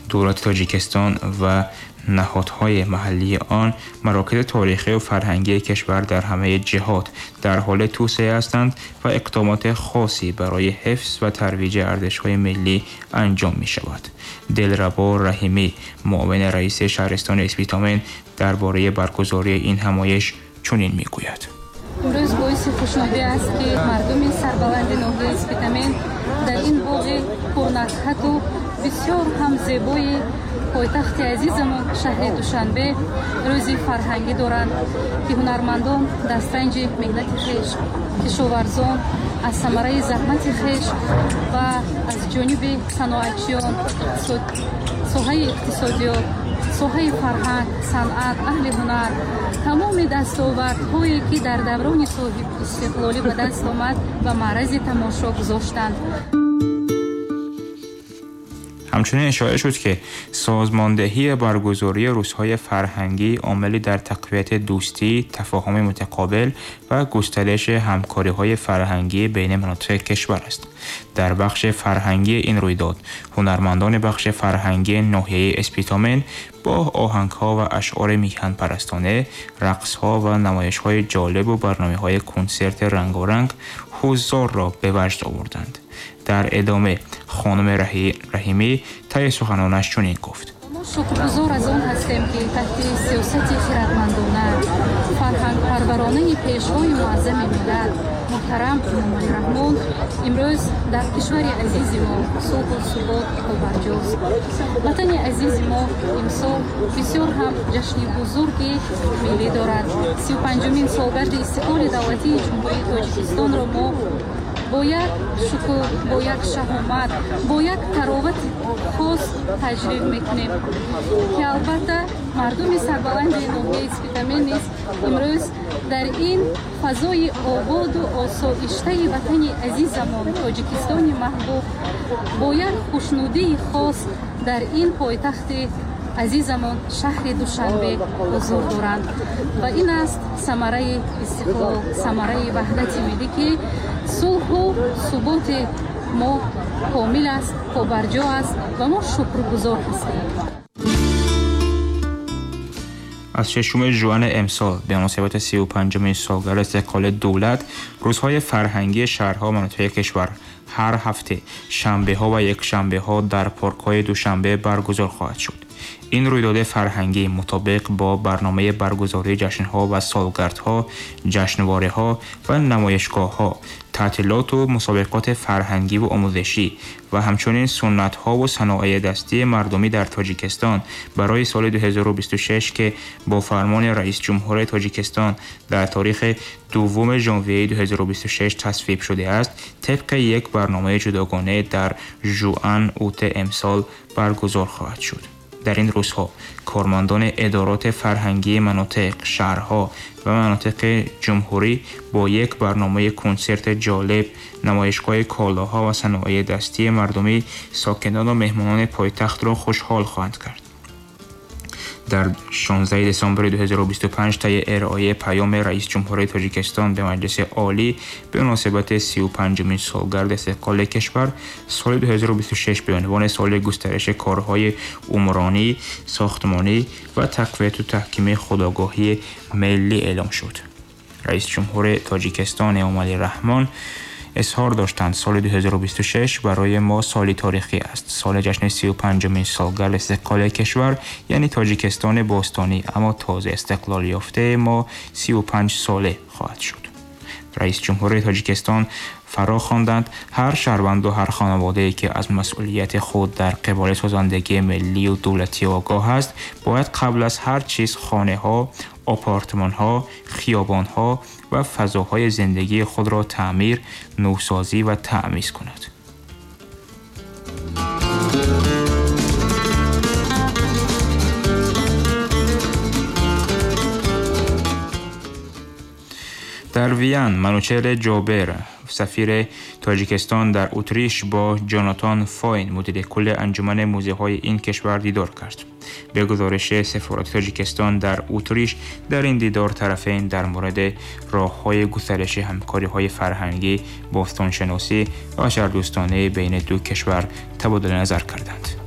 دولت تاجیکستان و نهادهای محلی آن مراکز تاریخی و فرهنگی کشور در همه جهات در حال توسعه هستند و اقدامات خاصی برای حفظ و ترویج ارزش‌های ملی انجام می شود. دلربا رحیمی، معاون رئیس شهرستان اسپیتامن، درباره برگزاری این همایش چنین می گوید: امروز باعث خوشنودی است که مردم سربلند ناحیه اسپیتامن در این باغ پرنکهت و بسیار هم زیبای پایتخت عزیزمون شهر دوشنبه روزی فرهنگی دارند که هنرمندان دسترنج مهنت خویش، کشاورزان از ثمره زحمت خویش و از جانب صنایعچیان، ساحه اقتصادیات، ساحه فرهنگ، صنعت، اهل هنر، تمام دستاوردهایی که در دوران صاحب استقلالی به دست آمد و معرض تماشا گذاشتند. همچنین اشاره شد که سازماندهی برگزاری روزهای فرهنگی عاملی در تقویت دوستی، تفاهم متقابل و گسترش همکاری‌های فرهنگی بین مناطق کشور است. در بخش فرهنگی این رویداد، هنرمندان بخش فرهنگی ناحیه اسپیتامن با آهنگ‌ها و اشعار میهن پرستانه، رقص‌ها و نمایش‌های جالب و برنامه‌های کنسرت رنگارنگ حضار را به وجد آوردند. در ادامه خانم رحیمی طی سخنانش چنین گفت: ما شکرگزار از آن هستیم که تحت سیاست خردمندانه، فرهنگ پرورانه پیشوای معظم ملت محترم امام رحمان امروز در کشور عزیز ما صلح و ثبات پابرجاست. وطن عزیز ما امسال بسیار هم جشن بزرگی ملی دارد. 35مین سالگرد استقلال دولتی جمهوری تاجیکستان را ما با یک شکوه، با یک شهامت، با یک تراوت خاص تجلیل میکنیم که البته مردم سربلند ناحیه اسپیتامن نیز امروز در این فضای آباد و آسایشته وطن عزیزمان تاجیکستان محبوب با یک خوشنودی خاص در این پایتخت عزیزمان شهر دوشنبه حضور دارند و این است ثمره استقلال، ثمره وحدت ملی که صلح و ثبات ما کامل است، پابرجا است و ما شکرگزار هستیم. از 6 ژوئن امسال به مناسبت 35مین سالگرد استقلال دولت، روزهای فرهنگی شهرها و مناطق کشور هر هفته شنبه‌ها و یکشنبه‌ها در پارک‌های دوشنبه برگزار خواهد شد. این رویداد فرهنگی مطابق با برنامه برگزاری جشن‌ها و سالگردها، جشنواره‌ها و نمایشگاه‌ها، تعطیلات و مسابقات فرهنگی و آموزشی و همچنین سنت‌ها و صنایع دستی مردمی در تاجیکستان برای سال 2026 که با فرمان رئیس جمهور تاجیکستان در تاریخ 2 ژانویه 2026 تصویب شده است، طبق یک برنامه جداگانه در ژوئن اوت امسال برگزار خواهد شد. در این روزها کارمندان ادارات فرهنگی مناطق، شهرها و مناطق جمهوری با یک برنامه کنسرت جالب، نمایشگاه کالاها و صنایع دستی مردمی ساکنان و مهمانان پایتخت را خوشحال خواهند کرد. در 16 دسامبر 2025 طی ارائه پیام رئیس جمهور تاجیکستان به مجلس عالی به مناسبت 35مین سالگرد استقلال کشور، سال 2026 به عنوان سال گسترش کارهای عمرانی، ساختمانی و تقویت و تحکیم خودآگاهی ملی اعلام شد. رئیس جمهور تاجیکستان امام رحمان اظهار داشتند سال 2026 برای ما سالی تاریخی است. سال جشن 35مین سالگرد استقلال کشور یعنی تاجیکستان باستانی اما تازه استقلال یافته ما 35 ساله خواهد شد. رئیس جمهور تاجیکستان فرا خواندند هر شهروند و هر خانواده‌ای که از مسئولیت خود در قبال سازندگی ملی و دولتی آگاه است باید قبل از هر چیز خانه‌ها، آپارتمان‌ها، خیابان‌ها و فضاهای زندگی خود را تعمیر، نوسازی و تعمیز کند. در وین، منوچهر جابر، سفیر تاجیکستان در اتریش با جاناتان فاین، مدیر کل انجمن موزه‌های این کشور دیدار کرد. به گزارش سفارت تاجیکستان در اتریش، در این دیدار طرفین در مورد راه‌های گسترش همکاری‌های فرهنگی، باستانشناسی و بشردوستانه بین دو کشور تبادل نظر کردند.